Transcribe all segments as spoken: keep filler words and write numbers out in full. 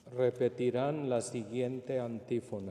repetirán la siguiente antífona.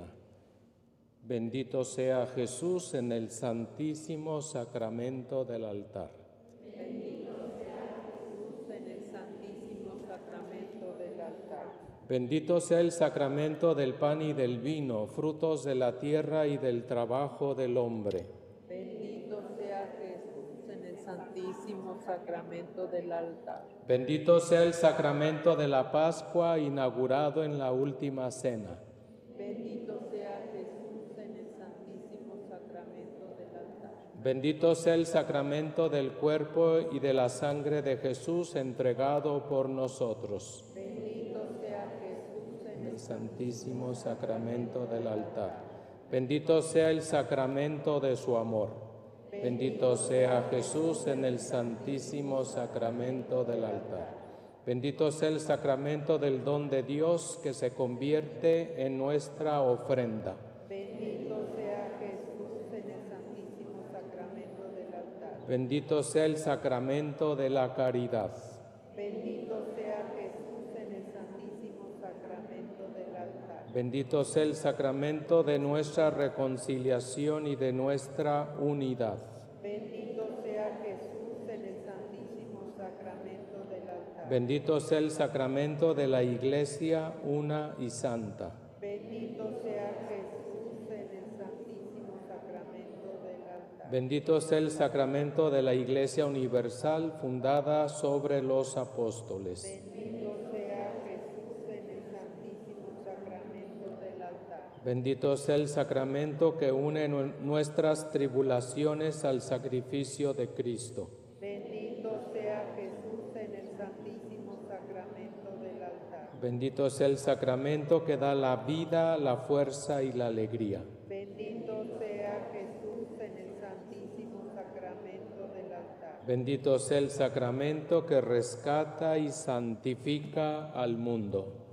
Bendito sea Jesús en el santísimo sacramento del altar. Bendito sea Jesús en el santísimo sacramento del altar. Bendito sea el sacramento del pan y del vino, frutos de la tierra y del trabajo del hombre. Bendito sea Jesús en el santísimo sacramento del altar. Bendito sea el sacramento de la Pascua inaugurado en la última cena. Bendito sea Jesús en el santísimo sacramento del altar. Bendito sea el sacramento del cuerpo y de la sangre de Jesús entregado por nosotros. Bendito sea Jesús en En el el santísimo sacramento del altar. Bendito sea el sacramento de su amor. Bendito sea Jesús en el santísimo sacramento del altar. Bendito sea el sacramento del don de Dios que se convierte en nuestra ofrenda. Bendito sea Jesús en el santísimo sacramento del altar. Bendito sea el sacramento de la caridad. Bendito sea Jesús en el santísimo sacramento del altar. Bendito sea el sacramento de nuestra reconciliación y de nuestra unidad. Bendito sea Jesús en el santísimo sacramento del altar. Bendito sea el sacramento de la Iglesia una y santa. Bendito sea Jesús en el santísimo sacramento del altar. Bendito sea el sacramento de la Iglesia universal fundada sobre los apóstoles. Bendito sea Jesús en el santísimo sacramento del altar. Bendito sea el sacramento que une nuestras tribulaciones al sacrificio de Cristo. Bendito sea Jesús en el santísimo sacramento del altar. Bendito sea el sacramento que da la vida, la fuerza y la alegría. Bendito sea Jesús en el santísimo sacramento del altar. Bendito sea el sacramento que rescata y santifica al mundo.